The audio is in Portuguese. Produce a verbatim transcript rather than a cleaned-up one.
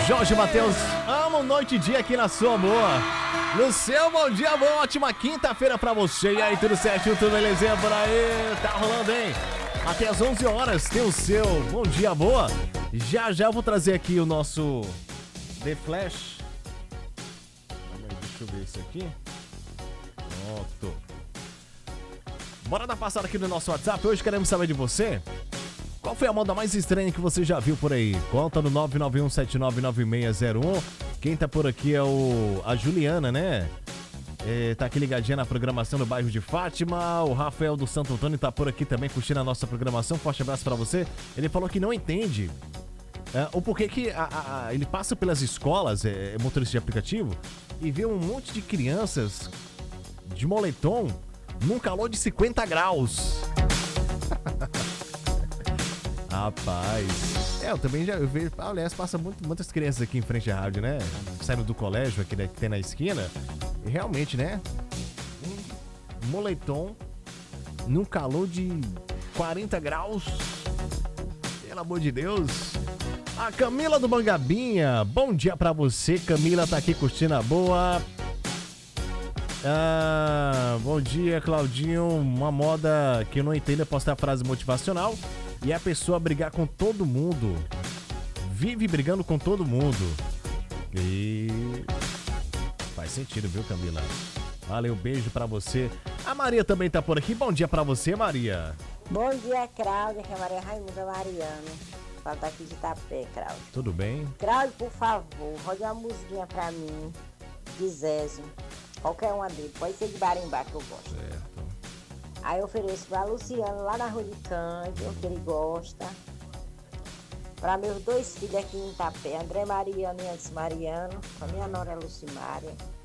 Jorge Matheus, amo noite e dia aqui na sua boa. No seu bom dia, boa, ótima quinta-feira pra você. E aí, tudo certinho, tudo belezinha por aí? Tá rolando, hein? Até às onze horas tem o seu bom dia, boa. Já já eu vou trazer aqui o nosso The Flash. Deixa eu ver isso aqui. Pronto. Bora dar passada aqui no nosso WhatsApp. Hoje queremos saber de você. Qual foi a moda mais estranha que você já viu por aí? Conta no nove nove um sete nove nove seis zero um. Quem tá por aqui é o a Juliana, né? É, tá aqui ligadinha na programação do bairro de Fátima. O Rafael do Santo Antônio tá por aqui também curtindo a nossa programação. Forte abraço pra você. Ele falou que não entende é, o porquê que a, a, a, ele passa pelas escolas, é, motorista de aplicativo, e vê um monte de crianças de moletom num calor de cinquenta graus. Rapaz, é, eu também já eu vejo, aliás, passa muito, muitas crianças aqui em frente à rádio, né? Saindo do colégio aqui, né, que tem na esquina. E realmente, né? Um moletom num calor de quarenta graus. Pelo amor de Deus. A Camila do Mangabinha, bom dia pra você. Camila tá aqui curtindo a boa. Ah, bom dia, Claudinho. Uma moda que eu não entendo é postar frase motivacional e a pessoa brigar com todo mundo. Vive brigando com todo mundo. E faz sentido, viu, Camila? Valeu, beijo pra você. A Maria também tá por aqui. Bom dia pra você, Maria. Bom dia, Cláudia, que é a Maria Raimunda Mariano. Fala daqui de Itapé, Cláudia. Tudo bem? Cláudia, por favor, roda uma musiquinha pra mim, de Zézio. Qualquer uma dele, pode ser de barimbá que eu gosto. Certo. Aí eu ofereço pra Luciano lá na Rua de Cândido, que ele gosta. Pra meus dois filhos aqui em Itapé, André Mariano e Antes Mariano. Pra minha nora Lucimária.